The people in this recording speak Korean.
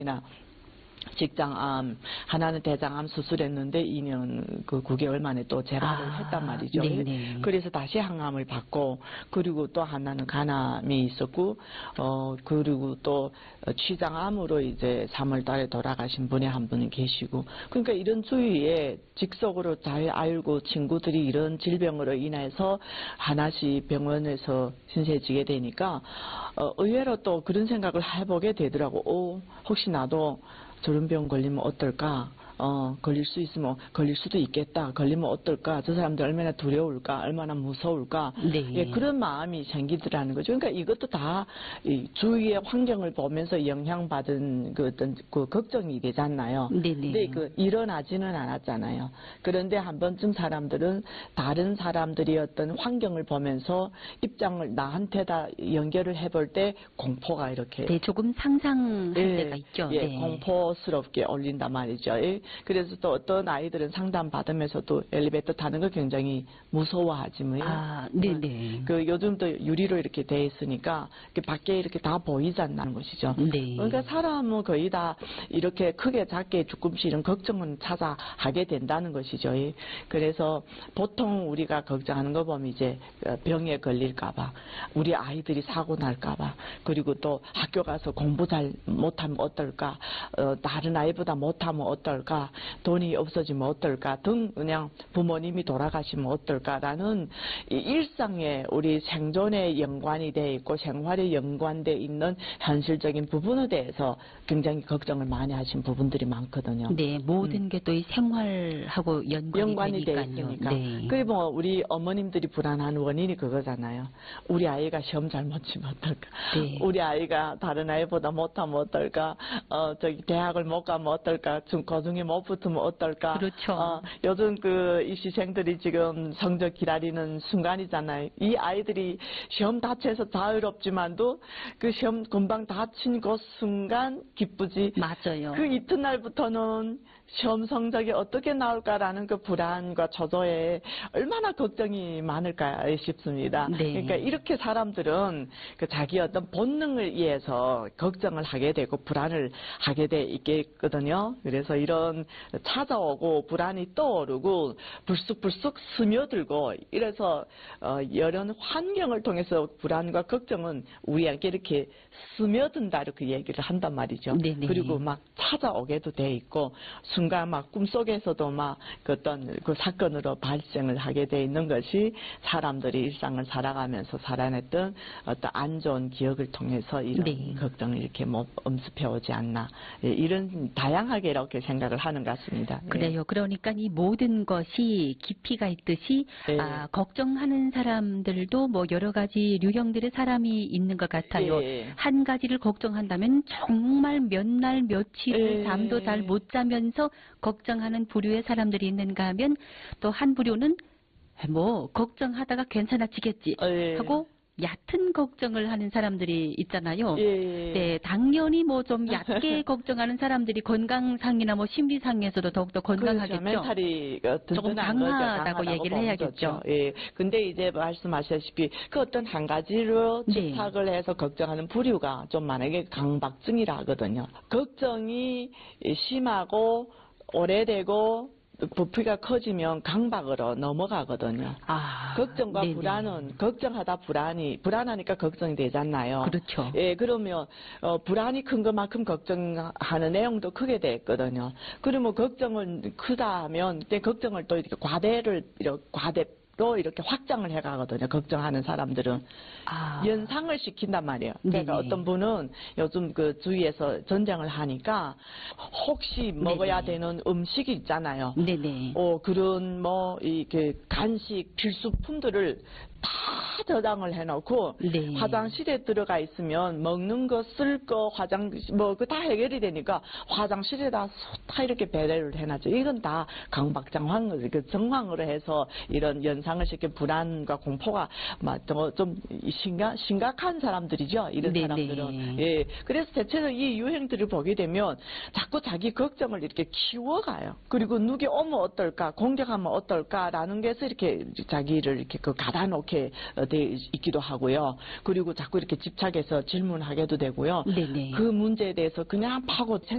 나 직장암, 하나는 대장암 수술했는데 2년 9개월 만에 또 재발을 했단 말이죠. 네네. 그래서 다시 항암을 받고, 그리고 또 하나는 간암이 있었고, 그리고 또 취장암으로 이제 3월 달에 돌아가신 분이 한 분은 계시고, 그러니까 이런 주위에 직속으로 잘 알고 친구들이 이런 질병으로 인해서 하나씩 병원에서 신세지게 되니까, 의외로 또 그런 생각을 해보게 되더라고. 혹시 나도 저런 병 걸리면 어떨까? 걸릴 수 있으면 걸릴 수도 있겠다. 걸리면 어떨까? 저 사람들 얼마나 두려울까? 얼마나 무서울까? 네. 예, 그런 마음이 생기더라는 거죠. 그러니까 이것도 다 이 주위의 환경을 보면서 영향받은 그 어떤 그 걱정이 되잖아요. 네네. 근데 일어나지는 않았잖아요. 그런데 한 번쯤 사람들은 다른 사람들이 어떤 환경을 보면서 입장을 나한테다 연결을 해볼 때 공포가 이렇게 네, 조금 상상할 때가 있죠. 예, 네. 공포스럽게 올린단 말이죠. 예. 그래서 또 어떤 아이들은 상담 받으면서도 엘리베이터 타는 걸 굉장히 무서워하지 뭐예요. 네네. 요즘 또 유리로 이렇게 돼 있으니까 밖에 이렇게 다 보이지 않는 것이죠. 네. 그러니까 사람은 거의 다 이렇게 크게 작게 조금씩 이런 걱정은 찾아 하게 된다는 것이죠. 예. 그래서 보통 우리가 걱정하는 거 보면 이제 병에 걸릴까봐, 우리 아이들이 사고 날까봐, 그리고 또 학교 가서 공부 잘 못하면 어떨까, 다른 아이보다 못하면 어떨까, 돈이 없어지면 어떨까 등 그냥 부모님이 돌아가시면 어떨까라는 이 일상에 우리 생존에 연관이 돼 있고 생활에 연관돼 있는 현실적인 부분에 대해서 굉장히 걱정을 많이 하신 부분들이 많거든요. 네, 모든 게 또 이 생활하고 연관이 돼 되니까요. 있으니까. 네. 그리고 뭐 우리 어머님들이 불안한 원인이 그거잖아요. 우리 아이가 시험 잘못 치면 어떨까? 네. 우리 아이가 다른 아이보다 못하면 어떨까? 대학을 못 가면 어떨까? 고중에 못 붙으면 어떨까? 그렇죠. 요즘 입시생들이 지금 성적 기다리는 순간이잖아요. 이 아이들이 시험 다 쳐서 자유롭지만도 그 시험 금방 다 친 그 순간 기쁘지. 맞아요. 그 이튿날부터는 시험 성적이 어떻게 나올까라는 그 불안과 저조에 얼마나 걱정이 많을까 싶습니다. 네. 그러니까 이렇게 사람들은 자기 어떤 본능을 위해서 걱정을 하게 되고 불안을 하게 돼 있겠거든요. 그래서 이런 찾아오고 불안이 떠오르고 불쑥불쑥 스며들고 이래서 여러 환경을 통해서 불안과 걱정은 우리에게 이렇게 스며든다 이렇게 얘기를 한단 말이죠. 네네. 그리고 막 찾아오게도 돼 있고 순간 막 꿈속에서도 막 어떤 그 사건으로 발생을 하게 돼 있는 것이 사람들이 일상을 살아가면서 살아냈던 어떤 안 좋은 기억을 통해서 이런 네. 걱정을 이렇게 엄습해 오지 않나, 이런 다양하게 이렇게 생각을 하는 것 같습니다. 그래요. 그러니까 이 모든 것이 깊이가 있듯이 예. 걱정하는 사람들도 뭐 여러 가지 유형들의 사람이 있는 것 같아요. 예. 한 가지를 걱정한다면 정말 몇 날 며칠을 예. 잠도 잘 못 자면서 걱정하는 부류의 사람들이 있는가 하면 또 한 부류는 뭐 걱정하다가 괜찮아지겠지 예. 하고 얕은 걱정을 하는 사람들이 있잖아요. 예. 네, 당연히 뭐 좀 얕게 걱정하는 사람들이 건강상이나 뭐 심리상에서도 더욱더 건강하겠죠. 그렇죠. 멘탈이 조금 강하다고 얘기를 해야겠죠. 예. 근데 이제 말씀하셨다시피 그 어떤 한 가지로 네. 집착을 해서 걱정하는 부류가 좀 만약에 강박증이라 하거든요. 걱정이 심하고 오래되고 부피가 커지면 강박으로 넘어가거든요. 걱정과 네네. 불안은 걱정하다 불안하니까 걱정이 되잖아요. 그렇죠. 예, 그러면 불안이 큰 것만큼 걱정하는 내용도 크게 됐거든요. 그러면 걱정은 크다 하면 때 걱정을 또 이렇게 과대로 이렇게 확장을 해가거든요. 걱정하는 사람들은 연상을 시킨단 말이에요. 그러니까 네네. 어떤 분은 요즘 그 주위에서 전쟁을 하니까 혹시 먹어야 네네. 되는 음식이 있잖아요. 네네. 그런 이렇게 간식 필수품들을 다 저장을 해놓고 네. 화장실에 들어가 있으면 먹는 거, 쓸 거, 그 다 해결이 되니까 화장실에다 다 이렇게 배려를 해놨죠. 이건 다 강박장황, 정황으로 해서 이런 연상을 시킨 불안과 공포가 좀 심각한 사람들이죠. 이런 네네. 사람들은. 예. 그래서 대체로 이 유행들을 보게 되면 자꾸 자기 걱정을 이렇게 키워가요. 그리고 누구 오면 어떨까, 공격하면 어떨까라는 게서 이렇게 자기를 이렇게 가다놓게 돼 있기도 하고요. 그리고 자꾸 이렇게 집착해서 질문하게도 되고요. 네네. 그 문제에 대해서 그냥 파고